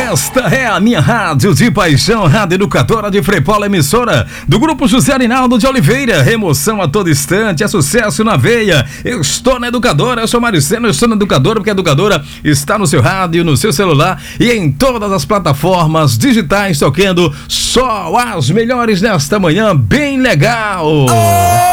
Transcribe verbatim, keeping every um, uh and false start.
Esta é a minha rádio de paixão, Rádio Educadora de Frei-Paulo, emissora do Grupo José Arinaldo de Oliveira. Remoção a todo instante, é sucesso na veia. Eu estou na Educadora, eu sou Mário Sena, eu estou na Educadora porque a Educadora está no seu rádio, no seu celular e em todas as plataformas digitais, tocando só as melhores nesta manhã bem legal. Oh!